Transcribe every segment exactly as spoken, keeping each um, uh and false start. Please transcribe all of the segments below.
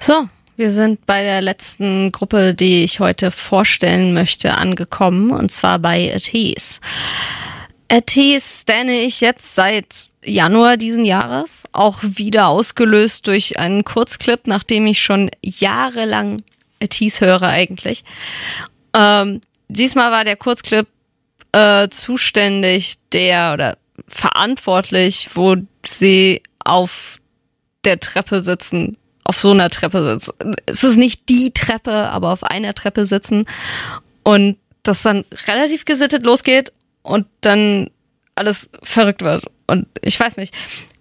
So, wir sind bei der letzten Gruppe, die ich heute vorstellen möchte, angekommen, und zwar bei ATEEZ. ATEEZ stanne ich jetzt seit Januar diesen Jahres, auch wieder ausgelöst durch einen Kurzclip, nachdem ich schon jahrelang ATEEZ höre eigentlich. Ähm, diesmal war der Kurzclip äh, zuständig, der oder verantwortlich, wo sie auf der Treppe sitzen, auf so einer Treppe sitzen. Es ist nicht die Treppe, aber auf einer Treppe sitzen und das dann relativ gesittet losgeht und dann alles verrückt wird. Und ich weiß nicht,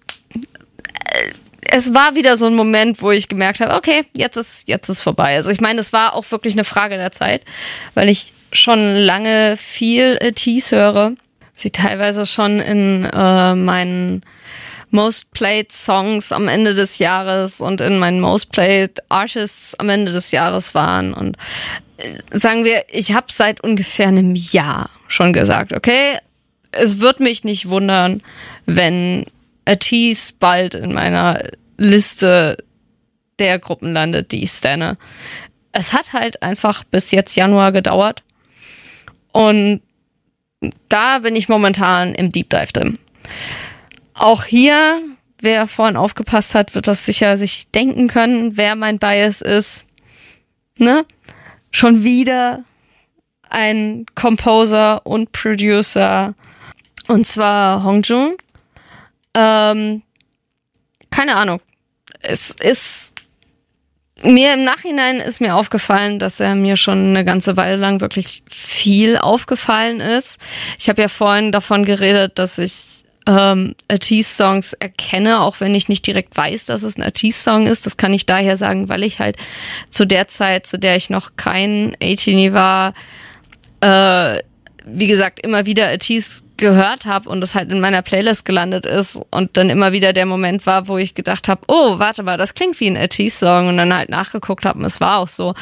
es war wieder so ein Moment, wo ich gemerkt habe, okay, jetzt ist jetzt ist vorbei. Also ich meine, es war auch wirklich eine Frage der Zeit, weil ich schon lange viel ATEEZ höre. Sie teilweise schon in äh, meinen Most Played Songs am Ende des Jahres und in meinen Most Played Artists am Ende des Jahres waren. Und äh, sagen wir, ich habe seit ungefähr einem Jahr schon gesagt, okay, es wird mich nicht wundern, wenn ATEEZ bald in meiner Liste der Gruppen landet, die ich stanne. Es hat halt einfach bis jetzt Januar gedauert. Und da bin ich momentan im Deep Dive drin. Auch hier, wer vorhin aufgepasst hat, wird das sicher sich denken können, wer mein Bias ist. Ne? Schon wieder ein Composer und Producer, und zwar Hongjoong. Ähm, keine Ahnung. Es ist mir im Nachhinein ist mir aufgefallen, dass er mir schon eine ganze Weile lang wirklich viel aufgefallen ist. Ich habe ja vorhin davon geredet, dass ich ähm, ATEEZ-Songs erkenne, auch wenn ich nicht direkt weiß, dass es ein ATEEZ-Song ist. Das kann ich daher sagen, weil ich halt zu der Zeit, zu der ich noch kein ATEEZ war, äh, wie gesagt, immer wieder ATEEZ gehört habe und es halt in meiner Playlist gelandet ist und dann immer wieder der Moment war, wo ich gedacht habe, oh, warte mal, das klingt wie ein ATEEZ-Song, und dann halt nachgeguckt habe und es war auch so.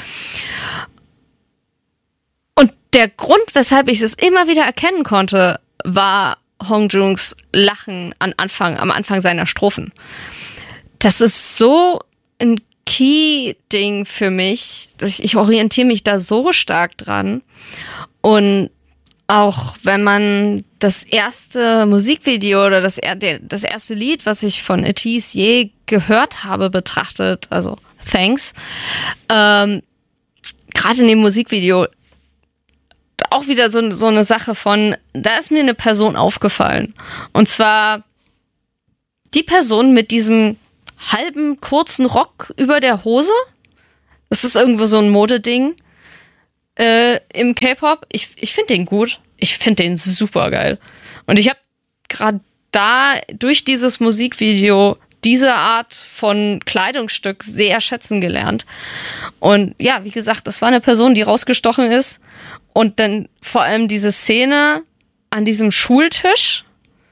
Und der Grund, weshalb ich es immer wieder erkennen konnte, war Hongjoongs Lachen am Anfang, am Anfang seiner Strophen. Das ist so ein Key-Ding für mich, dass ich, ich orientiere mich da so stark dran. Und auch wenn man das erste Musikvideo oder das, das erste Lied, was ich von ATEEZ je gehört habe, betrachtet, also Thanks, ähm, gerade in dem Musikvideo auch wieder so, so eine Sache von, da ist mir eine Person aufgefallen. Und zwar die Person mit diesem halben kurzen Rock über der Hose. Das ist irgendwo so ein Modeding äh, im K-Pop. Ich, ich finde den gut. Ich finde den super geil. Und ich habe gerade da durch dieses Musikvideo diese Art von Kleidungsstück sehr schätzen gelernt. Und ja, wie gesagt, das war eine Person, die rausgestochen ist. Und dann vor allem diese Szene an diesem Schultisch,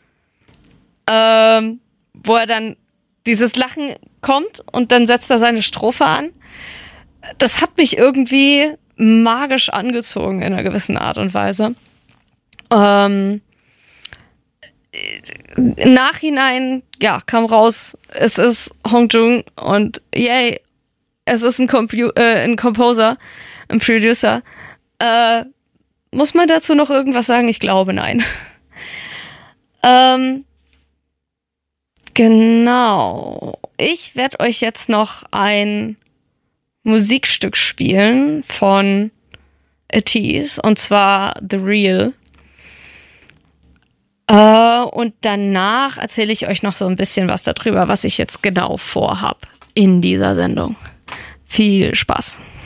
ähm, wo er dann dieses Lachen kommt und dann setzt er seine Strophe an. Das hat mich irgendwie magisch angezogen in einer gewissen Art und Weise. Ähm, Im Nachhinein, ja, kam raus, es ist Hongjoong und yay, es ist ein, Compu- äh, ein Composer, ein Producer. Äh, muss man dazu noch irgendwas sagen? Ich glaube, nein. ähm, genau. Ich werde euch jetzt noch ein Musikstück spielen von ATEEZ, und zwar The Real. Äh, und danach erzähle ich euch noch so ein bisschen was darüber, was ich jetzt genau vorhab in dieser Sendung. Viel Spaß.